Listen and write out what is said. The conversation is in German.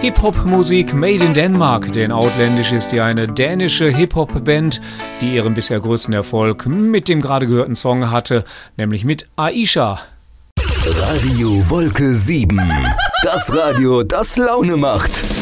Hip-Hop-Musik made in Denmark, denn Outlandish ist ja eine dänische Hip-Hop-Band, die ihren bisher größten Erfolg mit dem gerade gehörten Song hatte, nämlich mit Aisha. Radio Wolke 7, das Radio, das Laune macht.